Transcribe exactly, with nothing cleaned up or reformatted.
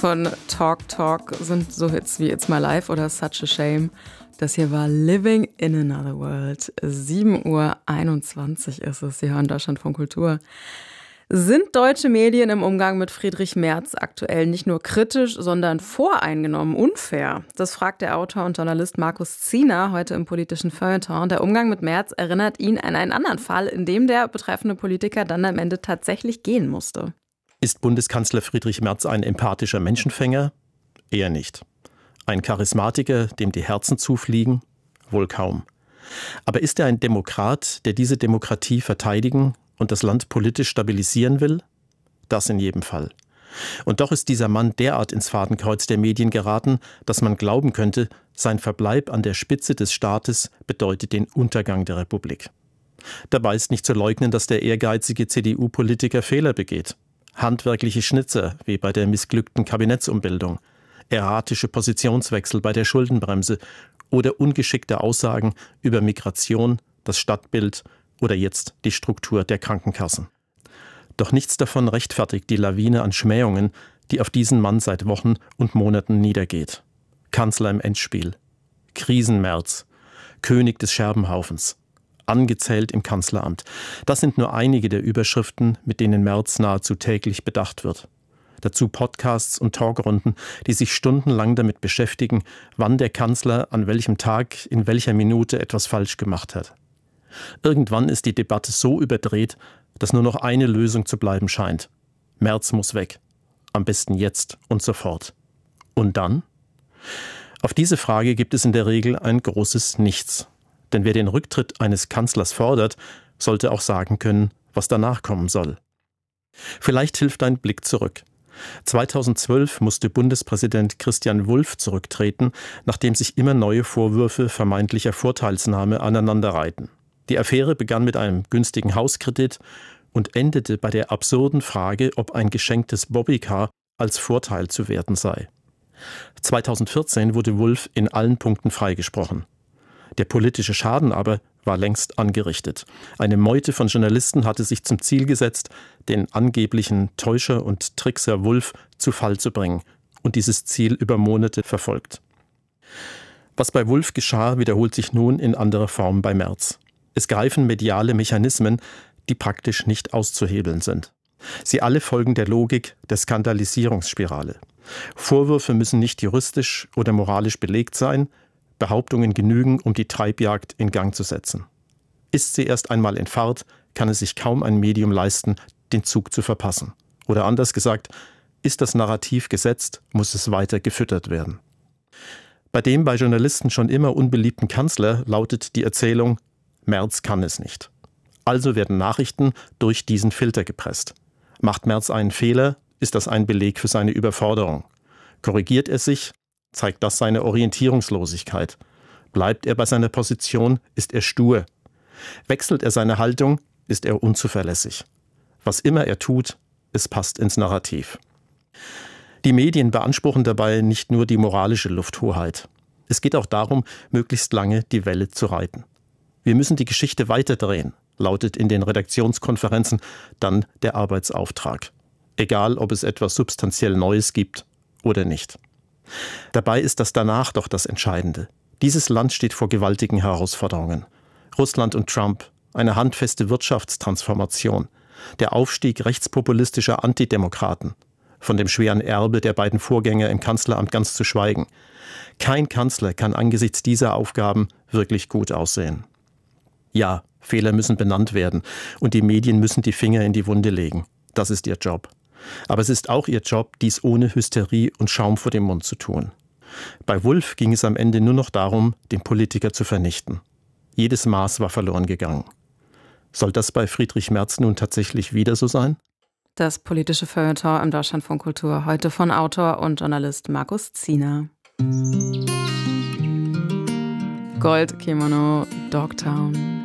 Von Talk Talk sind so Hits wie It's My Life oder Such a Shame. Das hier war Living in Another World. sieben Uhr einundzwanzig ist es. Sie hören Deutschlandfunk Kultur. Sind deutsche Medien im Umgang mit Friedrich Merz aktuell nicht nur kritisch, sondern voreingenommen unfair? Das fragt der Autor und Journalist Markus Ziener heute im politischen Feuilleton. Der Umgang mit Merz erinnert ihn an einen anderen Fall, in dem der betreffende Politiker dann am Ende tatsächlich gehen musste. Ist Bundeskanzler Friedrich Merz ein empathischer Menschenfänger? Eher nicht. Ein Charismatiker, dem die Herzen zufliegen? Wohl kaum. Aber ist er ein Demokrat, der diese Demokratie verteidigen und das Land politisch stabilisieren will? Das in jedem Fall. Und doch ist dieser Mann derart ins Fadenkreuz der Medien geraten, dass man glauben könnte, sein Verbleib an der Spitze des Staates bedeutet den Untergang der Republik. Dabei ist nicht zu leugnen, dass der ehrgeizige C D U-Politiker Fehler begeht. Handwerkliche Schnitzer, wie bei der missglückten Kabinettsumbildung, erratische Positionswechsel bei der Schuldenbremse oder ungeschickte Aussagen über Migration, das Stadtbild oder jetzt die Struktur der Krankenkassen. Doch nichts davon rechtfertigt die Lawine an Schmähungen, die auf diesen Mann seit Wochen und Monaten niedergeht. Kanzler im Endspiel, Krisenmerz, König des Scherbenhaufens, angezählt im Kanzleramt. Das sind nur einige der Überschriften, mit denen Merz nahezu täglich bedacht wird. Dazu Podcasts und Talkrunden, die sich stundenlang damit beschäftigen, wann der Kanzler an welchem Tag, in welcher Minute etwas falsch gemacht hat. Irgendwann ist die Debatte so überdreht, dass nur noch eine Lösung zu bleiben scheint. Merz muss weg. Am besten jetzt und sofort. Und dann? Auf diese Frage gibt es in der Regel ein großes Nichts. Denn wer den Rücktritt eines Kanzlers fordert, sollte auch sagen können, was danach kommen soll. Vielleicht hilft ein Blick zurück. zweitausendzwölf musste Bundespräsident Christian Wulff zurücktreten, nachdem sich immer neue Vorwürfe vermeintlicher Vorteilsnahme aneinanderreihten. Die Affäre begann mit einem günstigen Hauskredit und endete bei der absurden Frage, ob ein geschenktes Bobbycar als Vorteil zu werten sei. zweitausendvierzehn wurde Wulff in allen Punkten freigesprochen. Der politische Schaden aber war längst angerichtet. Eine Meute von Journalisten hatte sich zum Ziel gesetzt, den angeblichen Täuscher und Trickser Wulff zu Fall zu bringen und dieses Ziel über Monate verfolgt. Was bei Wulff geschah, wiederholt sich nun in anderer Form bei Merz. Es greifen mediale Mechanismen, die praktisch nicht auszuhebeln sind. Sie alle folgen der Logik der Skandalisierungsspirale. Vorwürfe müssen nicht juristisch oder moralisch belegt sein, Behauptungen genügen, um die Treibjagd in Gang zu setzen. Ist sie erst einmal in Fahrt, kann es sich kaum ein Medium leisten, den Zug zu verpassen. Oder anders gesagt, ist das Narrativ gesetzt, muss es weiter gefüttert werden. Bei dem bei Journalisten schon immer unbeliebten Kanzler lautet die Erzählung, Merz kann es nicht. Also werden Nachrichten durch diesen Filter gepresst. Macht Merz einen Fehler, ist das ein Beleg für seine Überforderung. Korrigiert er sich, zeigt das seine Orientierungslosigkeit. Bleibt er bei seiner Position, ist er stur. Wechselt er seine Haltung, ist er unzuverlässig. Was immer er tut, es passt ins Narrativ. Die Medien beanspruchen dabei nicht nur die moralische Lufthoheit. Es geht auch darum, möglichst lange die Welle zu reiten. Wir müssen die Geschichte weiterdrehen, lautet in den Redaktionskonferenzen dann der Arbeitsauftrag. Egal, ob es etwas substanziell Neues gibt oder nicht. Dabei ist das danach doch das Entscheidende. Dieses Land steht vor gewaltigen Herausforderungen. Russland und Trump, eine handfeste Wirtschaftstransformation, der Aufstieg rechtspopulistischer Antidemokraten, von dem schweren Erbe der beiden Vorgänger im Kanzleramt ganz zu schweigen. Kein Kanzler kann angesichts dieser Aufgaben wirklich gut aussehen. Ja, Fehler müssen benannt werden und die Medien müssen die Finger in die Wunde legen. Das ist ihr Job. Aber es ist auch ihr Job, dies ohne Hysterie und Schaum vor dem Mund zu tun. Bei Wulff ging es am Ende nur noch darum, den Politiker zu vernichten. Jedes Maß war verloren gegangen. Soll das bei Friedrich Merz nun tatsächlich wieder so sein? Das politische Feuilleton im Deutschlandfunk Kultur, heute von Autor und Journalist Markus Ziener. Gold, Kimono, Dogtown.